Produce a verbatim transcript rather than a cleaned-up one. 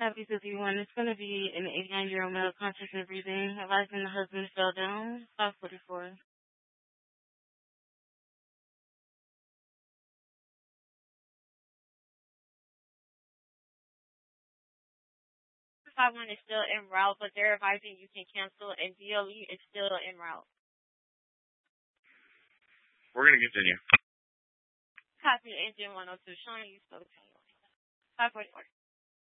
Happy fifty-one. It's going to be an eighty-nine-year-old male conscious and breathing. Advising the husband fell down. five forty-four. five one is still en route, but they're advising you can cancel, and D L E is still en route. We're going to continue. Copy engine one oh two, showing you still five forty-four.